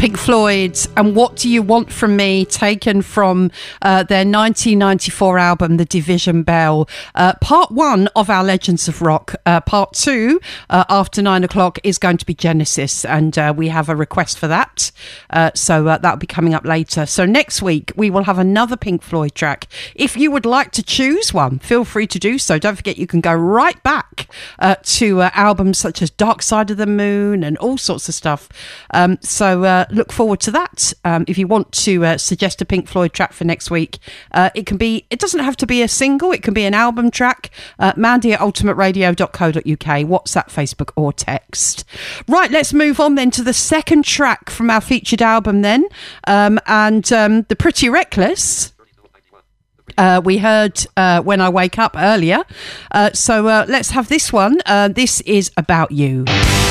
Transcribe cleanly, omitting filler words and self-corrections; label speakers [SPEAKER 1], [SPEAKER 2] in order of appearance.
[SPEAKER 1] Pink Floyd and What Do You Want From Me, taken from their 1994 album The Division Bell. Part 1 of our Legends of Rock. Part 2 after 9 o'clock is going to be Genesis, and we have a request for that, so that'll be coming up later. So next week we will have another Pink Floyd track. If you would like to choose one, feel free to do so. Don't forget you can go right back to albums such as Dark Side of the Moon and all sorts of stuff. So look forward to that. If you want to suggest a Pink Floyd track for next week, it doesn't have to be a single, it can be an album track. Mandy at ultimateradio.co.uk, WhatsApp, Facebook or text. Right, let's move on then to the second track from our featured album then, and The Pretty Reckless. We heard When I Wake Up earlier, so let's have this one. This is About You.